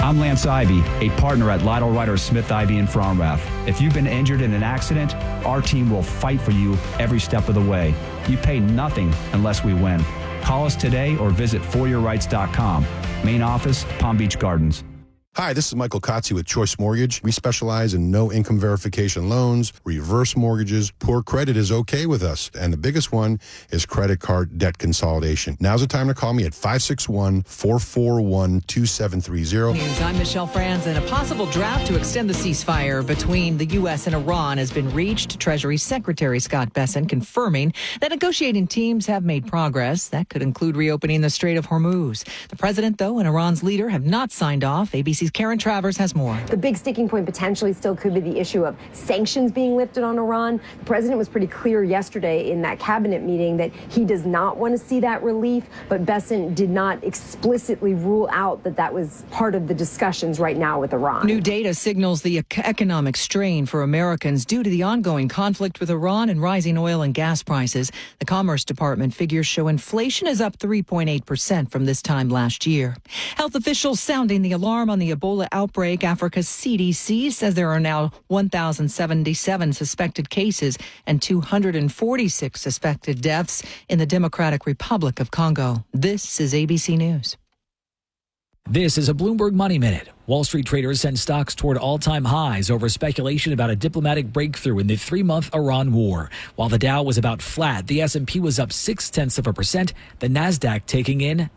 I'm Lance Ivy, a partner at Lytle Ryder Smith Ivy in Fromrath. If you've been injured in an accident, our team will fight for you every step of the way. You pay nothing unless we win. Call us today or visit foryourrights.com. Main office, Palm Beach Gardens. Hi, this is Michael Kotze with Choice Mortgage. We specialize in no income verification loans, reverse mortgages. Poor credit is okay with us. And the biggest one is credit card debt consolidation. Now's the time to call me at 561-441-2730. News. I'm Michelle Franz, and a possible draft to extend the ceasefire between the U.S. and Iran has been reached. Treasury Secretary Scott Bessent confirming that negotiating teams have made progress. That could include reopening the Strait of Hormuz. The president, though, and Iran's leader have not signed off. ABC's Karen Travers has more. The big sticking point potentially still could be the issue of sanctions being lifted on Iran. The president was pretty clear yesterday in that cabinet meeting that he does not want to see that relief, but Bessent did not explicitly rule out that that was part of the discussions right now with Iran. New data signals the economic strain for Americans due to the ongoing conflict with Iran and rising oil and gas prices. The Commerce Department figures show inflation is up 3.8% from this time last year. Health officials sounding the alarm on the Ebola outbreak. Africa's CDC says there are now 1,077 suspected cases and 246 suspected deaths in the Democratic Republic of Congo. This is ABC News. This is a Bloomberg Money Minute. Wall Street traders sent stocks toward all-time highs over speculation about a diplomatic breakthrough in the 3-month Iran war. While the Dow was about flat, the S&P was up 0.6%, the Nasdaq taking in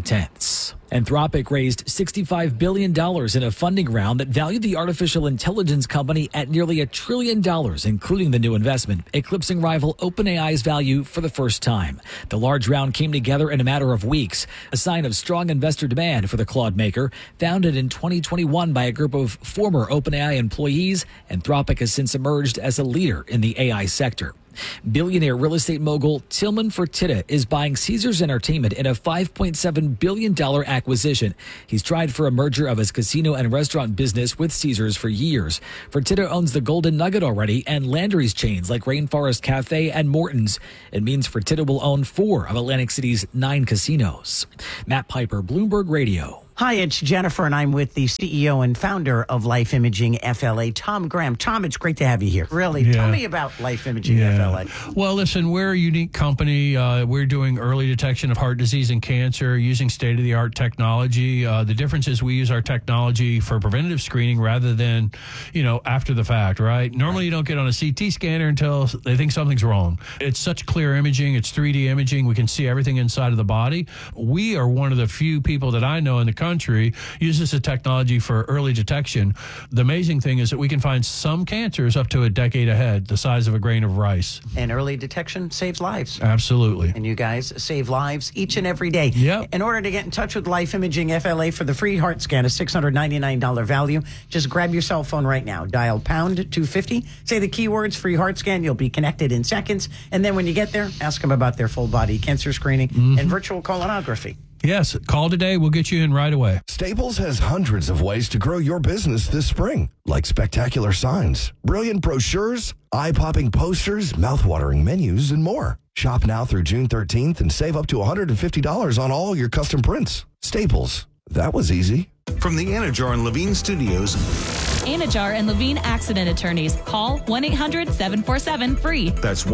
0.9. Anthropic raised $65 billion in a funding round that valued the artificial intelligence company at nearly $1 trillion, including the new investment, eclipsing rival OpenAI's value for the first time. The large round came together in a matter of weeks, a sign of strong investor demand for the Claude maker. Founded in 2021 by a group of former OpenAI employees, Anthropic has since emerged as a leader in the AI sector. Billionaire real estate mogul Tilman Fertitta is buying Caesars Entertainment in a $5.7 billion acquisition. He's tried for a merger of his casino and restaurant business with Caesars for years. Fertitta owns the Golden Nugget already and Landry's chains like Rainforest Cafe and Morton's. It means Fertitta will own 4 of Atlantic City's 9 casinos. Matt Piper, Bloomberg Radio. Hi, it's Jennifer, and I'm with the CEO and founder of Life Imaging FLA, Tom Graham. Tom, it's great to have you here. Really, tell me about Life Imaging FLA. Well, listen, we're a unique company. We're doing early detection of heart disease and cancer using state-of-the-art technology. The difference is we use our technology for preventative screening rather than, after the fact, right? Normally, you don't get on a CT scanner until they think something's wrong. It's such clear imaging. It's 3D imaging. We can see everything inside of the body. We are one of the few people that I know in the country uses the technology for early detection. The amazing thing is that we can find some cancers up to a decade ahead, the size of a grain of rice. And early detection saves lives. Absolutely. And you guys save lives each and every day. Yep. In order to get in touch with Life Imaging FLA for the free heart scan, a $699 value, just grab your cell phone right now. Dial pound 250, say the keywords free heart scan. You'll be connected in seconds. And then when you get there, ask them about their full body cancer screening and virtual colonography. Yes, call today. We'll get you in right away. Staples has hundreds of ways to grow your business this spring, like spectacular signs, brilliant brochures, eye-popping posters, mouth-watering menus, and more. Shop now through June 13th and save up to $150 on all your custom prints. Staples. That was easy. From the Anajar and Levine Studios. Anajar and Levine Accident Attorneys. Call 1-800-747-FREE. That's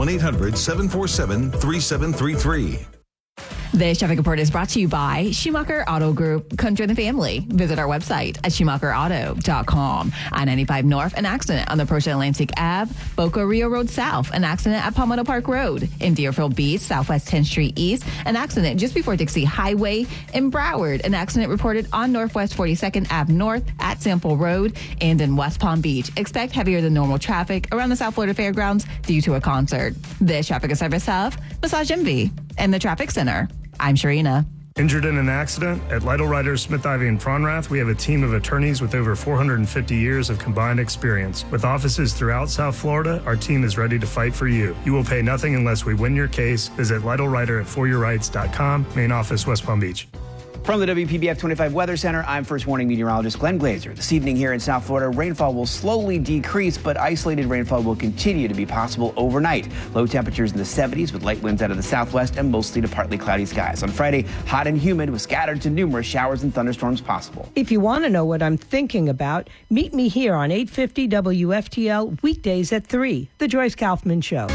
1-800-747-3733. This traffic report is brought to you by Schumacher Auto Group. Country in the family. Visit our website at SchumacherAuto.com. I-95 North, an accident on the Approach Atlantic Ave. Boca Rio Road South, an accident at Palmetto Park Road. In Deerfield Beach, Southwest 10th Street East, an accident just before Dixie Highway. In Broward, an accident reported on Northwest 42nd Ave North at Sample Road. And in West Palm Beach, expect heavier than normal traffic around the South Florida Fairgrounds due to a concert. This traffic is service of Massage Envy and the Traffic Center. I'm Sharina. Injured in an accident? At Lytle Ryder Smith Ivy in Fronrath, we have a team of attorneys with over 450 years of combined experience. With offices throughout South Florida, our team is ready to fight for you. You will pay nothing unless we win your case. Visit Lytle Ryder at foryourrights.com, main office, West Palm Beach. From the WPBF 25 Weather Center, I'm First Warning meteorologist Glenn Glazer. This evening here in South Florida, rainfall will slowly decrease, but isolated rainfall will continue to be possible overnight. Low temperatures in the 70s with light winds out of the southwest and mostly to partly cloudy skies. On Friday, hot and humid with scattered to numerous showers and thunderstorms possible. If you want to know what I'm thinking about, meet me here on 850 WFTL weekdays at 3, The Joyce Kaufman Show.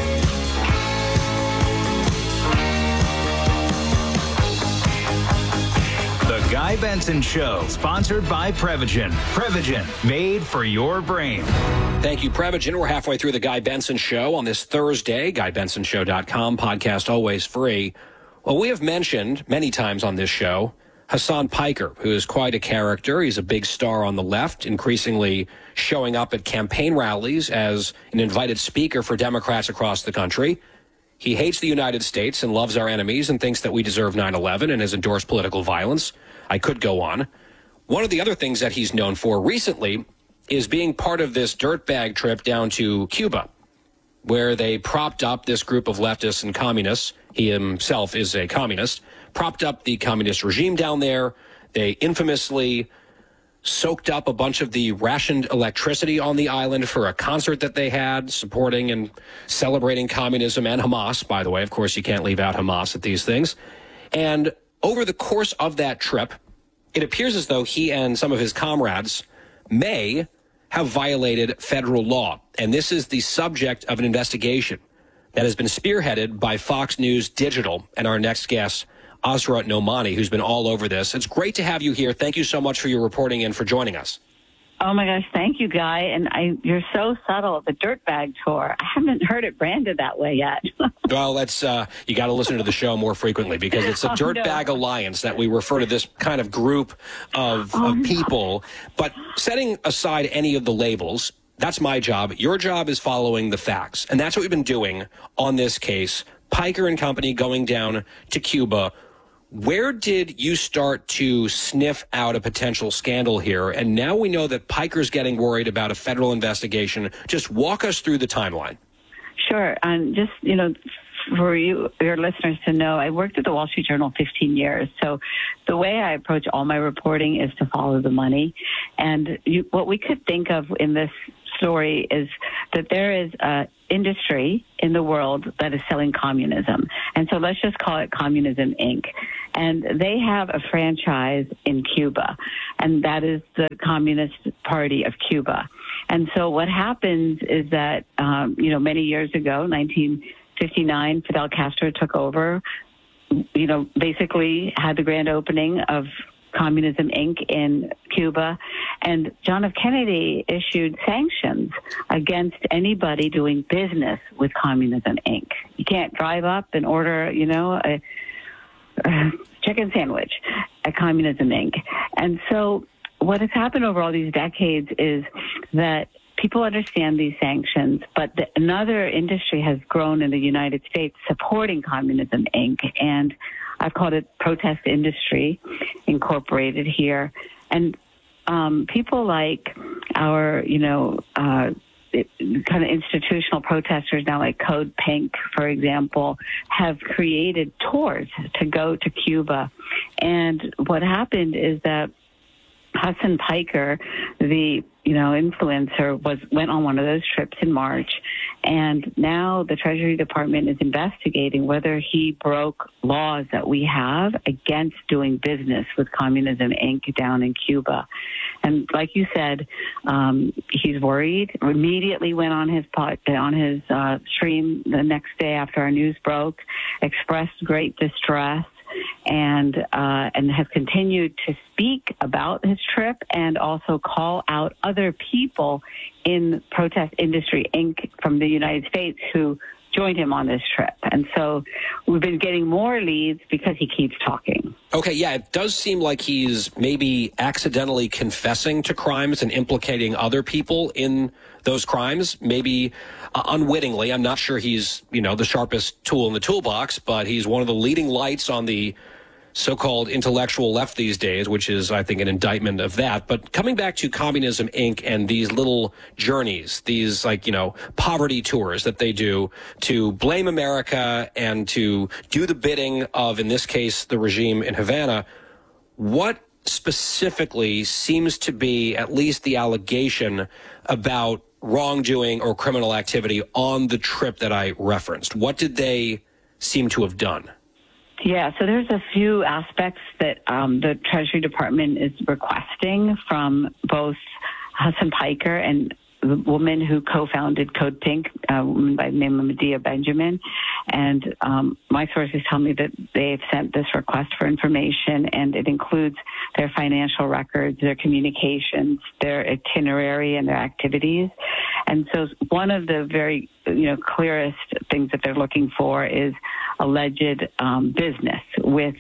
Guy Benson Show, sponsored by Prevagen. Prevagen, made for your brain. Thank you, Prevagen. We're halfway through the Guy Benson Show on this Thursday. GuyBensonShow.com, podcast always free. Well, we have mentioned many times on this show Hasan Piker, who is quite a character. He's a big star on the left, increasingly showing up at campaign rallies as an invited speaker for Democrats across the country. He hates the United States and loves our enemies and thinks that we deserve 9/11 and has endorsed political violence. I could go on. One of the other things that he's known for recently is being part of this dirtbag trip down to Cuba, where they propped up this group of leftists and communists. He himself is a communist, propped up the communist regime down there. They infamously soaked up a bunch of the rationed electricity on the island for a concert that they had, supporting and celebrating communism and Hamas. By the way, of course, you can't leave out Hamas at these things. And over the course of that trip, it appears as though he and some of his comrades may have violated federal law. And this is the subject of an investigation that has been spearheaded by Fox News Digital and our next guest, Asra Nomani, who's been all over this. It's great to have you here. Thank you so much for your reporting and for joining us. Oh, my gosh. Thank you, Guy. And you're so subtle. The Dirtbag Tour. I haven't heard it branded that way yet. Well, you got to listen to the show more frequently because it's a Dirtbag Alliance that we refer to this kind of group of people. But setting aside any of the labels, that's my job. Your job is following the facts. And that's what we've been doing on this case. Piker and company going down to Cuba. Where did you start to sniff out a potential scandal here? And now we know that Piker's getting worried about a federal investigation. Just walk us through the timeline. Sure. And just, for your listeners to know, I worked at the Wall Street Journal 15 years. So the way I approach all my reporting is to follow the money. And what we could think of in this story is that there is an industry in the world that is selling communism. And so let's just call it Communism Inc. And they have a franchise in Cuba, and that is the Communist Party of Cuba. And so what happens is that, many years ago, 1959, Fidel Castro took over, basically had the grand opening of Communism Inc. in Cuba, and John F. Kennedy issued sanctions against anybody doing business with Communism Inc. You can't drive up and order, a chicken sandwich at Communism Inc. And so what has happened over all these decades is that people understand these sanctions, but another industry has grown in the United States supporting Communism Inc. And I've called it Protest Industry Incorporated here. And people like our, kind of institutional protesters now, like Code Pink, for example, have created tours to go to Cuba. And what happened is that Hasan Piker, the influencer, went on one of those trips in March, and now the Treasury Department is investigating whether he broke laws that we have against doing business with Communism Inc. down in Cuba. And like you said, he's worried. Immediately went on his stream the next day after our news broke, expressed great distress, and has continued to speak about his trip and also call out other people in Protest Industry Inc. from the United States who joined him on this trip. And so we've been getting more leads because he keeps talking. Okay, yeah, it does seem like he's maybe accidentally confessing to crimes and implicating other people in those crimes, maybe unwittingly. I'm not sure he's, the sharpest tool in the toolbox, but he's one of the leading lights on the so-called intellectual left these days, which is, I think, an indictment of that. But coming back to Communism Inc. and these little journeys, these poverty tours that they do to blame America and to do the bidding of, in this case, the regime in Havana, what specifically seems to be at least the allegation about wrongdoing or criminal activity on the trip that I referenced? What did they seem to have done? Yeah, so there's a few aspects that the Treasury Department is requesting from both Hassan Piker and the woman who co-founded Code Pink, a woman by the name of Medea Benjamin. And my sources tell me that they've sent this request for information, and it includes their financial records, their communications, their itinerary, and their activities. And so one of the very clearest things that they're looking for is alleged business with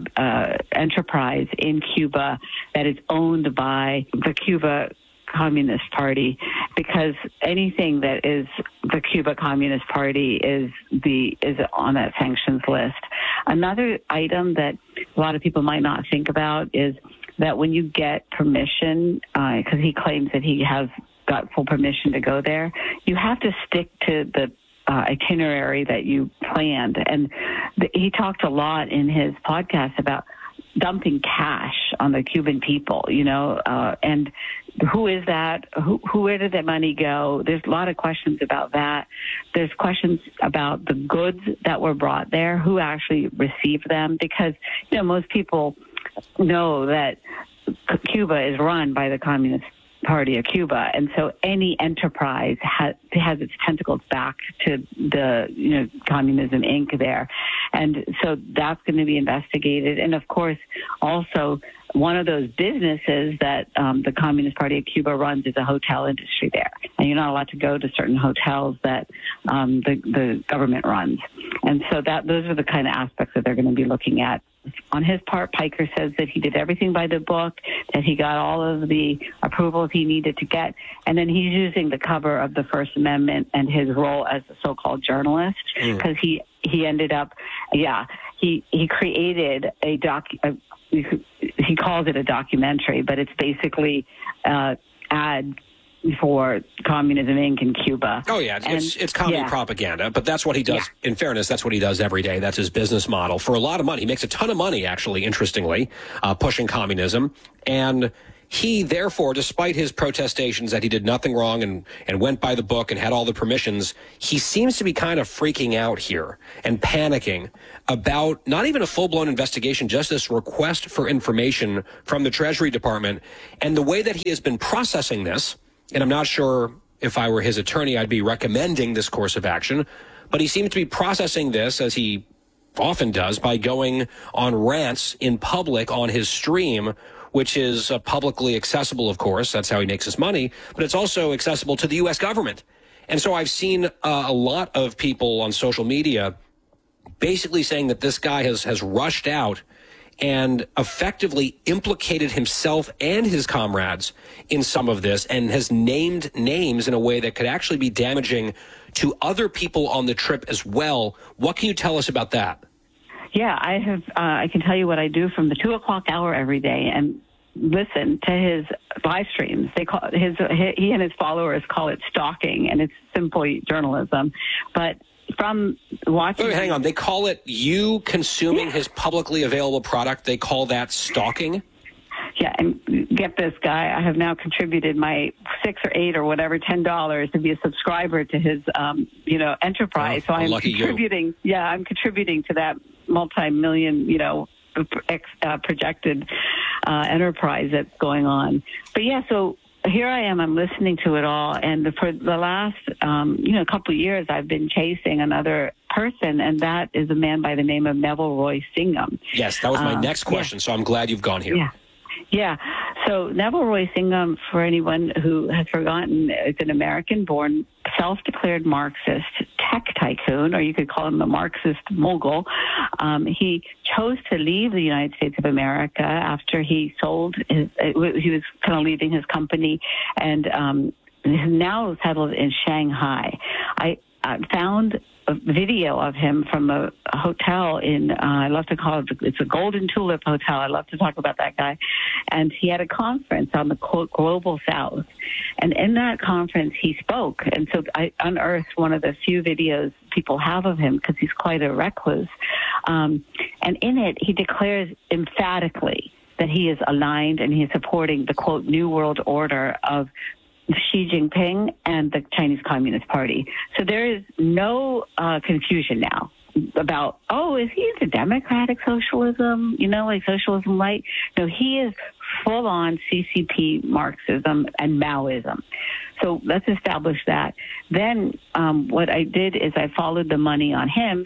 a enterprise in Cuba that is owned by the Cuba Communist Party, because anything that is the Cuba Communist Party is on that sanctions list. Another item that a lot of people might not think about is that when you get permission, because he claims that he has got full permission to go there, you have to stick to the itinerary that you planned. And he talked a lot in his podcast about dumping cash on the Cuban people, and who is that? Where did that money go? There's a lot of questions about that. There's questions about the goods that were brought there, who actually received them, because, most people know that Cuba is run by the Communist Party of Cuba, and so any enterprise has its tentacles back to the Communism Inc. there, and so that's going to be investigated. And of course, also one of those businesses that the Communist Party of Cuba runs is a hotel industry there, and you're not allowed to go to certain hotels that the government runs, and so those are the kind of aspects that they're going to be looking at. On his part, Piker says that he did everything by the book, that he got all of the approvals he needed to get, and then he's using the cover of the First Amendment and his role as a so-called journalist, because he ended up, he created he calls it a documentary, but it's basically ad for Communism Inc. in Cuba. Oh, yeah. It's comedy propaganda, but that's what he does. Yeah. In fairness, that's what he does every day. That's his business model for a lot of money. He makes a ton of money, actually, interestingly, pushing communism. And he, therefore, despite his protestations that he did nothing wrong and went by the book and had all the permissions, he seems to be kind of freaking out here and panicking about not even a full-blown investigation, just this request for information from the Treasury Department. And the way that he has been processing this, and I'm not sure if I were his attorney, I'd be recommending this course of action, but he seems to be processing this, as he often does, by going on rants in public on his stream, which is publicly accessible, of course. That's how he makes his money, but it's also accessible to the U.S. government. And so I've seen a lot of people on social media basically saying that this guy has rushed out and effectively implicated himself and his comrades in some of this, and has named names in a way that could actually be damaging to other people on the trip as well. What can you tell us about that? Yeah, I can tell you what I do from the 2 o'clock hour every day, and listen to his live streams. They call he and his followers call it stalking, and it's simply journalism. But from watching... Wait, hang on. They call it you consuming his publicly available product. They call that stalking? Yeah, and get this, guy. I have now contributed my $6 or $8 or whatever $10 to be a subscriber to his, enterprise. So I'm contributing. You. Yeah, I'm contributing to that multi-million, projected enterprise that's going on. But yeah, so here I am. I'm listening to it all, and for the last, couple of years, I've been chasing another person, and that is a man by the name of Neville Roy Singham. Yes, that was my next question. So I'm glad you've gone here. Yeah. Yeah. So Neville Roy Singham, for anyone who has forgotten, is an American-born, self-declared Marxist tech tycoon, or you could call him a Marxist mogul. He chose to leave the United States of America after he sold he was kind of leaving his company, and is now settled in Shanghai. I found a video of him from a hotel in, I love to call it, it's a Golden Tulip Hotel. I love to talk about that guy. And he had a conference on the Global South. And in that conference, he spoke. And so I unearthed one of the few videos people have of him, because he's quite a recluse. And in it, he declares emphatically that he is aligned and he is supporting the, quote, New World Order of Xi Jinping and the Chinese Communist Party. So there is no confusion now about, is he into democratic socialism, like socialism light? No, he is full-on CCP Marxism and Maoism. So let's establish that. Then what I did is I followed the money on him.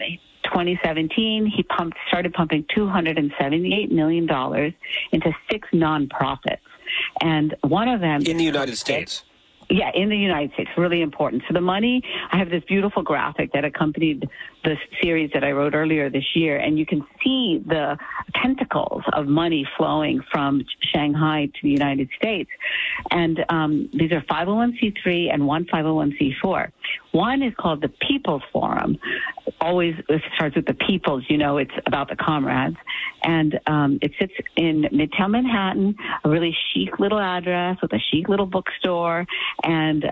2017, he started pumping $278 million into 6 nonprofits. And one of them... In the United States. Yeah, in the United States. Really important. So the money, I have this beautiful graphic that accompanied the series that I wrote earlier this year, and you can see the tentacles of money flowing from Shanghai to the United States. And these are 501c3 and one 501c4. One is called the People's Forum. Always it starts with the peoples, it's about the comrades. And it sits in Midtown Manhattan, a really chic little address with a chic little bookstore. And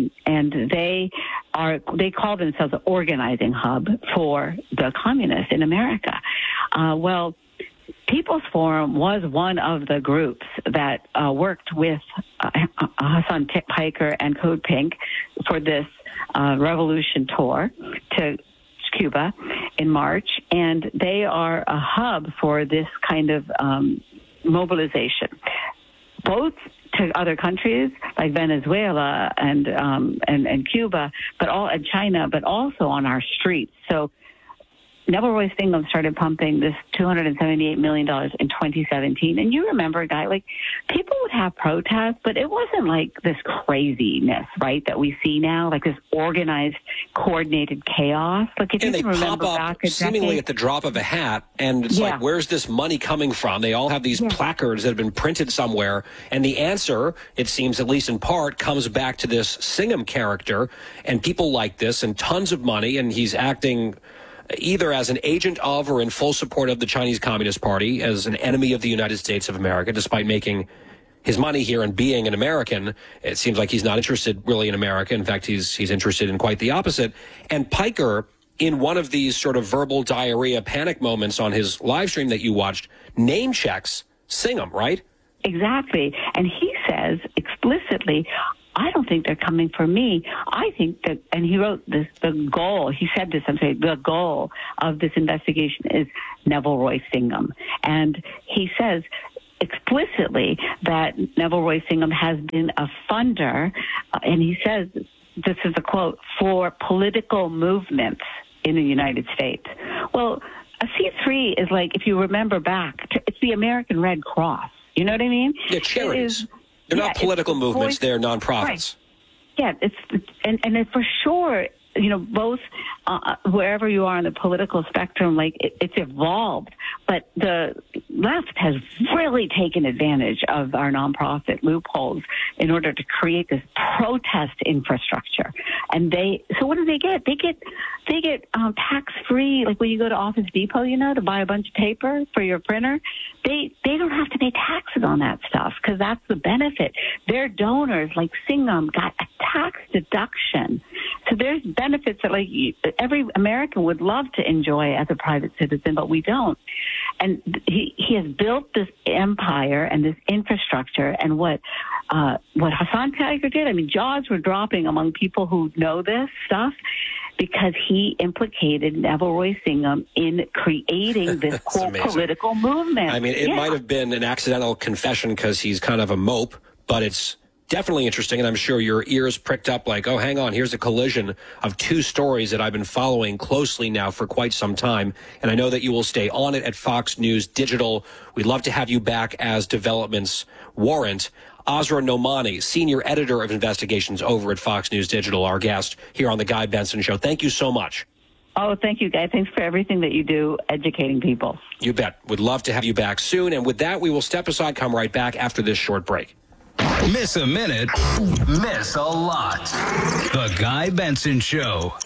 they call themselves an organizing hub for the communists in America. Well, People's Forum was one of the groups that worked with Hasan Piker and Code Pink for this revolution tour to Cuba in March, and they are a hub for this kind of mobilization, both to other countries like Venezuela and Cuba, and China, but also on our streets. So Neville Royce Ingham started pumping this $278 million in 2017. And you remember, Guy, people would have protests, but it wasn't like this craziness, right, that we see now, like this organized, coordinated chaos. If you and they remember pop up seemingly at the drop of a hat, and it's like, where's this money coming from? They all have these placards that have been printed somewhere, and the answer, it seems, at least in part, comes back to this Singham character, and people like this, and tons of money, and he's acting either as an agent of or in full support of the Chinese Communist Party, as an enemy of the United States of America, despite making his money here and being an American. It seems like he's not interested really in America. In fact, he's interested in quite the opposite. And Piker, in one of these sort of verbal diarrhea panic moments on his live stream that you watched, name checks Singham, right? Exactly. And he says explicitly, I don't think they're coming for me. I think that, and he wrote this, the goal of this investigation is Neville Royce Ingham. And he says explicitly that Neville Royce Ingham has been a funder, and he says, this is a quote, for political movements in the United States. Well, a C3 is like, if you remember back, it's the American Red Cross. You know what I mean? Yeah, charities. They're not political movements. They're nonprofits. Right. Yeah, and for sure, both wherever you are on the political spectrum, it's evolved. But the left has really taken advantage of our nonprofit loopholes in order to create this protest infrastructure. And so what do they get? They get tax-free, like when you go to Office Depot, to buy a bunch of paper for your printer. They don't have to pay taxes on that stuff because that's the benefit. Their donors, like Singham, got a tax deduction. So there's benefits that every American would love to enjoy as a private citizen, but we don't. And he has built this empire and this infrastructure. And what Hasan Piker did, jaws were dropping among people who know this stuff, because he implicated Neville Royce Ingham in creating this whole political movement. It might have been an accidental confession because he's kind of a mope, but it's definitely interesting, and I'm sure your ears pricked up like, oh, hang on, here's a collision of two stories that I've been following closely now for quite some time, and I know that you will stay on it at Fox News Digital. We'd love to have you back as developments warrant. Azra Nomani, senior editor of investigations over at Fox News Digital, our guest here on The Guy Benson Show. Thank you so much. Oh, thank you, Guy. Thanks for everything that you do educating people. You bet. Would love to have you back soon. And with that, we will step aside, come right back after this short break. Miss a minute, miss a lot. The Guy Benson Show.